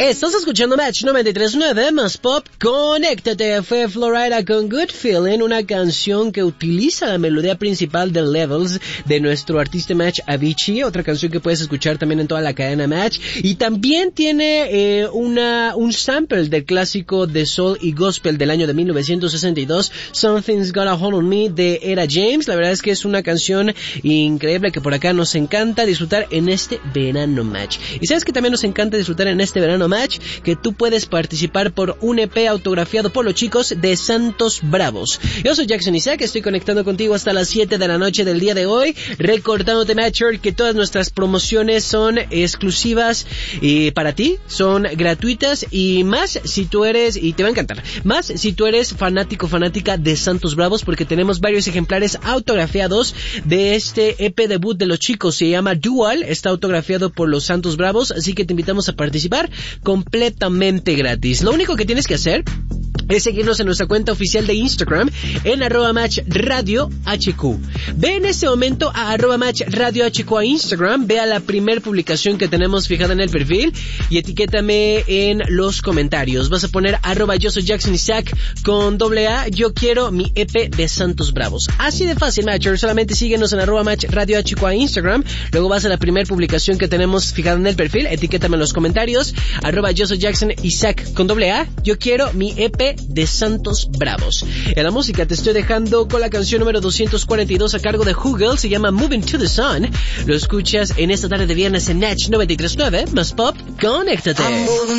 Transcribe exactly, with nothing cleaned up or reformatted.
Estás escuchando Match noventa y tres punto nueve más Pop. Conéctate. Fue Florida con Good Feeling, una canción que utiliza la melodía principal de Levels de nuestro artista Match Avicii, otra canción que puedes escuchar también en toda la cadena Match, y también tiene eh, una un sample del clásico de soul y gospel del año de mil novecientos sesenta y dos, Something's Got a Hold on Me de Etta James. La verdad es que es una canción increíble que por acá nos encanta disfrutar en este verano Match. Y sabes que también nos encanta disfrutar en este verano Match, que tú puedes participar por un E P autografiado por los chicos de Santos Bravos. Yo soy Jackson Isaac, estoy conectando contigo hasta las siete de la noche del día de hoy, recordándote, Matcher, que todas nuestras promociones son exclusivas eh, para ti, son gratuitas, y más si tú eres, y te va a encantar, más si tú eres fanático, fanática de Santos Bravos, porque tenemos varios ejemplares autografiados de este E P debut de los chicos. Se llama Dual, está autografiado por los Santos Bravos, así que te invitamos a participar completamente gratis. Lo único que tienes que hacer es seguirnos en nuestra cuenta oficial de Instagram en arroba match radio hq. Ve en este momento a arroba match radio hq a Instagram, ve a la primer publicación que tenemos fijada en el perfil y etiquétame en los comentarios. Vas a poner arroba yo soy Jackson Isaac con doble A, yo quiero mi E P de Santos Bravos. Así de fácil, Matcher. Solamente síguenos en arroba match radio hq a Instagram, luego vas a la primer publicación que tenemos fijada en el perfil, etiquétame en los comentarios, arroba yo soy Jackson Isaac con doble A, yo quiero mi E P de Santos Bravos. En la música te estoy dejando con la canción número doscientos cuarenta y dos a cargo de Hugel, se llama Moving to the Sun. Lo escuchas en esta tarde de viernes en Natch noventa y tres punto nueve más Pop. Conéctate.